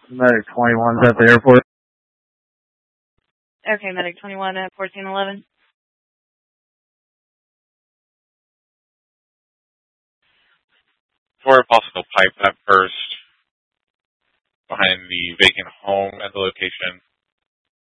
Medic 21's at the airport. Okay, Medic 21 at 1411. For a possible pipe that burst behind the vacant home at the location,